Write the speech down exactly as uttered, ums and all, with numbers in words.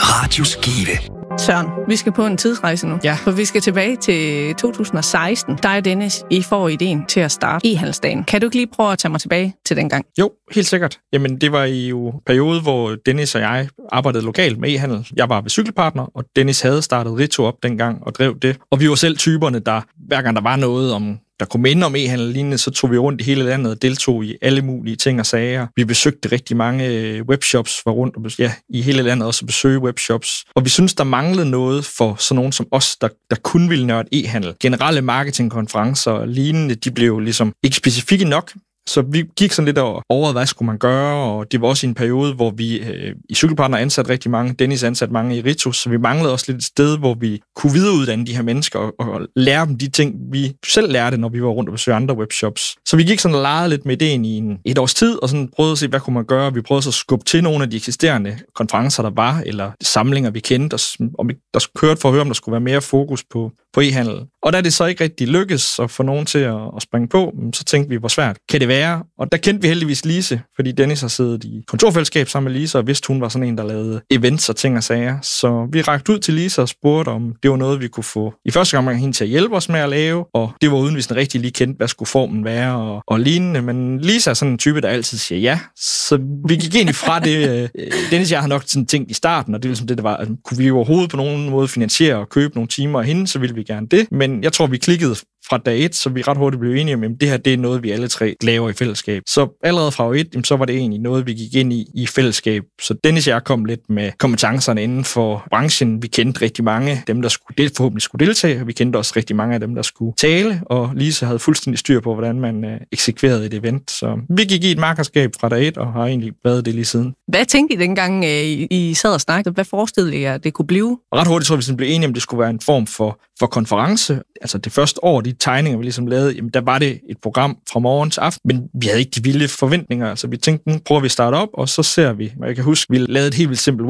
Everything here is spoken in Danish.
Radio Skive. Søren, vi skal på en tidsrejse nu. Ja. For vi skal tilbage til to tusind og seksten. Dig og Dennis, I får ideen til at starte e-handelsdagen. Kan du ikke lige prøve at tage mig tilbage til den gang? Jo, helt sikkert. Jamen, det var i jo periode, hvor Dennis og jeg arbejdede lokalt med e-handel. Jeg var ved cykelpartner, og Dennis havde startet Ritto op dengang og drev det. Og vi var selv typerne, der hver gang der var noget om der kunne minde om e-handel lignende, så tog vi rundt i hele landet og deltog i alle mulige ting og sager. Vi besøgte rigtig mange webshops, var rundt og ja, i hele landet også besøge webshops. Og vi synes der manglede noget for sådan nogen som os, der, der kun ville nørde e-handel. Generelle marketingkonferencer og lignende, de blev ligesom ikke specifikke nok. Så vi gik sådan lidt over, hvad skulle man gøre, og det var også i en periode, hvor vi øh, i cykelpartner ansatte rigtig mange, Dennis ansatte mange i Ritto, så vi manglede også lidt et sted, hvor vi kunne videreuddanne de her mennesker og, og lære dem de ting, vi selv lærte, når vi var rundt og besøgte andre webshops. Så vi gik sådan og legede lidt med idéen i en, et års tid, og sådan prøvede at se, hvad kunne man gøre. Vi prøvede så at skubbe til nogle af de eksisterende konferencer, der var, eller samlinger, vi kendte, og, om vi, der kørte for at høre, om der skulle være mere fokus på, på e-handel. Og da det så ikke rigtig lykkedes at få nogen til at, at springe på, så tænkte vi, hvor svært kan det være? Og der kendte vi heldigvis Lise, fordi Dennis har siddet i kontorfællesskab sammen med Lise, og vidste, hun var sådan en, der lavede events og ting og sager. Så vi rakte ud til Lise og spurgte, om det var noget, vi kunne få i første gang hende til at hjælpe os med at lave, og det var uden vi sådan rigtig lige kendte, hvad skulle formen være og, og lignende. Men Lise er sådan en type, der altid siger ja. Så vi gik egentlig fra det. Dennis og jeg har nok sådan tænkt i starten, og det var ligesom det, der var, altså, kunne vi overhovedet på nogen måde finansiere og købe nogle timer af hende, så ville vi gerne det. Men jeg tror, vi klikkede fra dag et, så vi ret hurtigt blev enige om, at det her det er noget, vi alle tre laver i fællesskab. Så allerede fra et, så var det egentlig noget, vi gik ind i i fællesskab. Så Dennis og jeg kom lidt med kompetencerne inden for branchen. Vi kendte rigtig mange af dem, der skulle del- forhåbentlig skulle deltage, og vi kendte også rigtig mange af dem, der skulle tale, og Lise havde fuldstændig styr på, hvordan man uh, eksekverede et event. Så vi gik i et markerskab fra dag et, og har egentlig været det lige siden. Hvad tænkte I dengang, I, I sad og snakkede? Hvad forestillede I jer, det kunne blive? Og ret hurtigt tror vi, vi blev enige om, det skulle være en form for, for konference. Altså det første år, de tegninger, vi ligesom lavede, jamen der var det et program fra morgen til aften, men vi havde ikke de vilde forventninger. Altså vi tænkte, nu prøver vi at starte op, og så ser vi. Og jeg kan huske, vi lavede et helt vildt simpelt